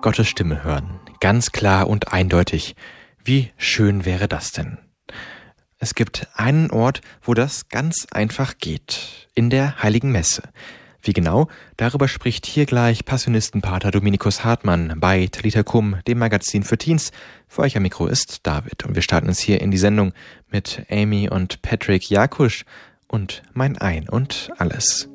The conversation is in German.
Gottes Stimme hören, ganz klar und eindeutig. Wie schön wäre das denn? Es gibt einen Ort, wo das ganz einfach geht, in der Heiligen Messe. Wie genau? Darüber spricht hier gleich Passionistenpater Dominikus Hartmann bei Talita Cum, dem Magazin für Teens. Für euch am Mikro ist David und wir starten uns hier in die Sendung mit Amy und Patrick Jakusch und Mein Ein und Alles.